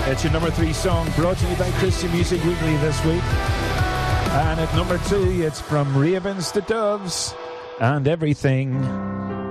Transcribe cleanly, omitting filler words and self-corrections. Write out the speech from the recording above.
It's your number 3 song, brought to you by Christian Music Weekly this week. And at number 2, it's from Ravens to Doves and Everything.